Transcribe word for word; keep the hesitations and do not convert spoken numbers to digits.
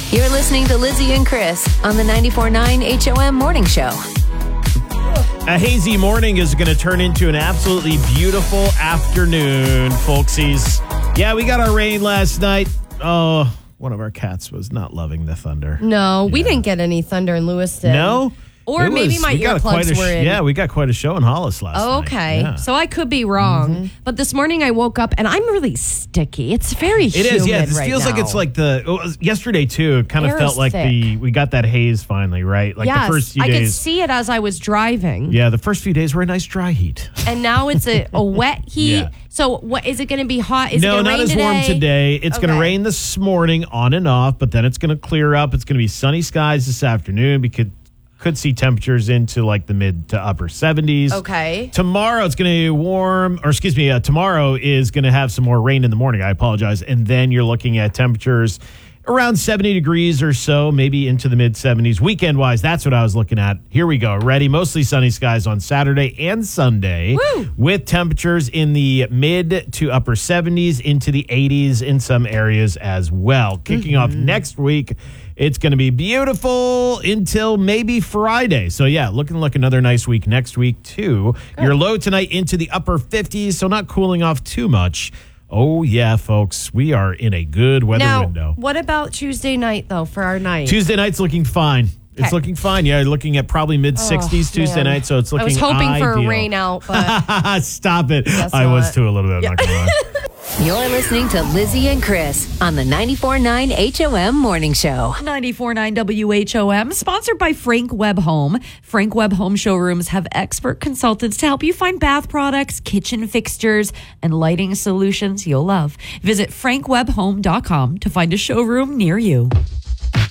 You're listening to Lizzie and Chris on the ninety-four point nine H O M Morning Show. A hazy morning is going to turn into an absolutely beautiful afternoon, folksies. Yeah, we got our rain last night. Oh, one of our cats was not loving the thunder. No, we Yeah. didn't get any thunder in Lewiston. No? Or It maybe was- my we got quite earplugs a sh- were in. Yeah, we got quite a show in Hollis last Oh, night. okay. Yeah. So I could be wrong. Mm-hmm. But this morning I woke up and I'm really sticky. It's very It humid is, yeah. This right feels like now. it's like the it was yesterday too. It kind of Air felt is like thick. the we got that haze finally, right? Like yes, the first few I could days. see it as I was driving. Yeah, the first few days were a nice dry heat. And now it's a, a wet heat. Yeah. So what is it going to be hot? Is it no, going to not rain as today? warm today. It's going to Okay. rain this morning on and off, but then it's going to clear up. It's going to be sunny skies this afternoon. We could could see temperatures into like the mid to upper seventies. Okay. Tomorrow it's going to be warm, or excuse me, uh, tomorrow is going to have some more rain in the morning. I apologize. And then you're looking at temperatures around seventy degrees or so, maybe into the mid seventies. Weekend wise, that's what I was looking at. Here we go. Ready? Mostly sunny skies on Saturday and Sunday. Woo! With temperatures in the mid to upper seventies into the eighties in some areas as well. Kicking Mm-hmm. off next week, it's going to be beautiful until maybe Friday. So, yeah, looking like another nice week next week, too. Good. Your low tonight into the upper fifties, so not cooling off too much. Oh, yeah, folks, we are in a good weather now, window. What about Tuesday night, though, for our night? Tuesday night's looking fine. It's Okay. looking fine. Yeah, you're looking at probably mid sixties Oh, Tuesday man. night, so it's looking I was hoping ideal. for rain out, but Stop it. Guess I was not. too a little bit. I'm not gonna lie. You're listening to Lizzie and Chris on the ninety-four point nine H O M Morning Show. ninety-four point nine W H O M, sponsored by Frank Webb Home. Frank Webb Home showrooms have expert consultants to help you find bath products, kitchen fixtures, and lighting solutions you'll love. Visit frank webb home dot com to find a showroom near you.